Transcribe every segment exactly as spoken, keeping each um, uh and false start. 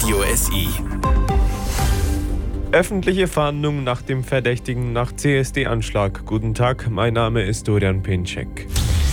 Radio S I. Öffentliche Fahndung nach dem Verdächtigen nach C S D-Anschlag. Guten Tag, mein Name ist Dorian Pinczek.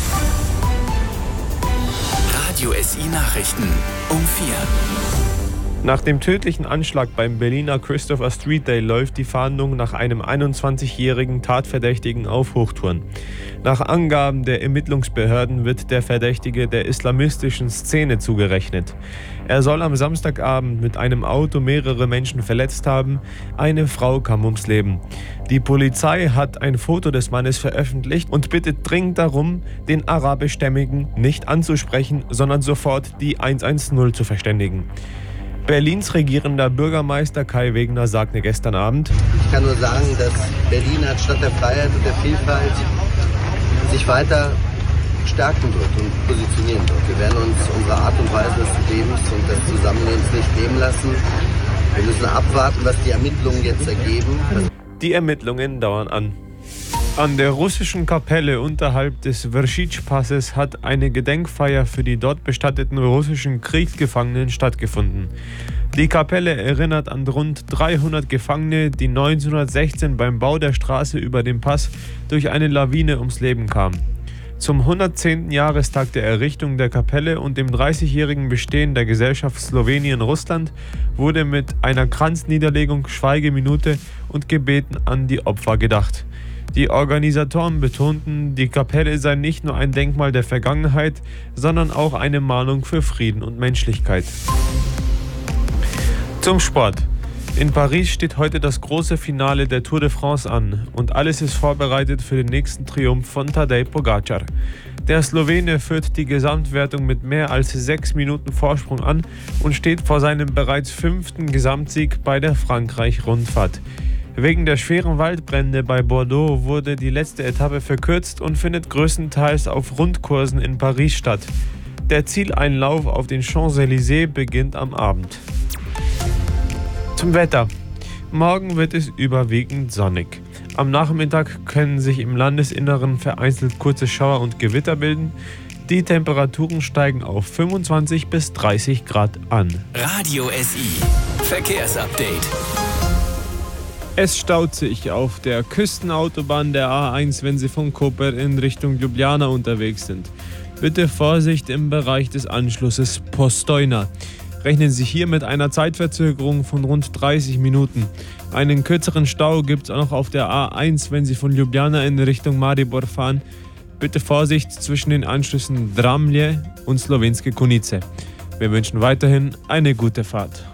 Radio S I-Nachrichten um vier. Nach dem tödlichen Anschlag beim Berliner Christopher Street Day läuft die Fahndung nach einem einundzwanzigjährigen Tatverdächtigen auf Hochtouren. Nach Angaben der Ermittlungsbehörden wird der Verdächtige der islamistischen Szene zugerechnet. Er soll am Samstagabend mit einem Auto mehrere Menschen verletzt haben. Eine Frau kam ums Leben. Die Polizei hat ein Foto des Mannes veröffentlicht und bittet dringend darum, den Arabischstämmigen nicht anzusprechen, sondern sofort die hundertzehn zu verständigen. Berlins regierender Bürgermeister Kai Wegner sagte gestern Abend: Ich kann nur sagen, dass Berlin als Stadt der Freiheit und der Vielfalt sich weiter stärken wird und positionieren wird. Wir werden uns unsere Art und Weise des Lebens und des Zusammenlebens nicht nehmen lassen. Wir müssen abwarten, was die Ermittlungen jetzt ergeben. Die Ermittlungen dauern an. An der russischen Kapelle unterhalb des Vršíč-Passes hat eine Gedenkfeier für die dort bestatteten russischen Kriegsgefangenen stattgefunden. Die Kapelle erinnert an rund dreihundert Gefangene, die neunzehnhundertsechzehn beim Bau der Straße über den Pass durch eine Lawine ums Leben kamen. Zum hundertzehnten Jahrestag der Errichtung der Kapelle und dem dreißigjährigen Bestehen der Gesellschaft Slowenien-Russland wurde mit einer Kranzniederlegung, Schweigeminute und Gebeten an die Opfer gedacht. Die Organisatoren betonten, die Kapelle sei nicht nur ein Denkmal der Vergangenheit, sondern auch eine Mahnung für Frieden und Menschlichkeit. Zum Sport. In Paris steht heute das große Finale der Tour de France an und alles ist vorbereitet für den nächsten Triumph von Tadej Pogačar. Der Slowene führt die Gesamtwertung mit mehr als sechs Minuten Vorsprung an und steht vor seinem bereits fünften Gesamtsieg bei der Frankreich-Rundfahrt. Wegen der schweren Waldbrände bei Bordeaux wurde die letzte Etappe verkürzt und findet größtenteils auf Rundkursen in Paris statt. Der Zieleinlauf auf den Champs-Élysées beginnt am Abend. Zum Wetter. Morgen wird es überwiegend sonnig. Am Nachmittag können sich im Landesinneren vereinzelt kurze Schauer und Gewitter bilden. Die Temperaturen steigen auf fünfundzwanzig bis dreißig Grad an. Radio S I. Verkehrsupdate. Es staut sich auf der Küstenautobahn der A eins, wenn Sie von Koper in Richtung Ljubljana unterwegs sind. Bitte Vorsicht im Bereich des Anschlusses Postojna. Rechnen Sie hier mit einer Zeitverzögerung von rund dreißig Minuten. Einen kürzeren Stau gibt es auch noch auf der A eins, wenn Sie von Ljubljana in Richtung Maribor fahren. Bitte Vorsicht zwischen den Anschlüssen Dramlje und Slovenske Kunice. Wir wünschen weiterhin eine gute Fahrt.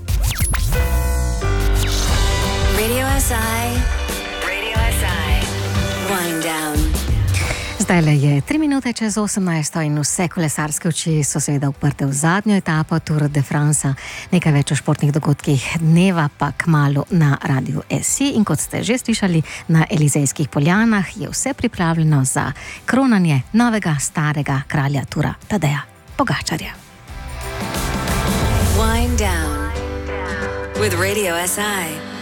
Radio S I. Radio S I. Wind down. Zdajle je tri minute čez osemnajsto in vse kolesarske oči so seveda uprte v zadnjo etapo Tour de France. Nekaj več o športnih dogodkih dneva pa kmalu na Radiu S I. In kot ste že slišali, na Elizejskih poljanah je vse pripravljeno za kronanje novega starega kralja Tura, Tadeja Pogačarja. Wind down with Radio S I.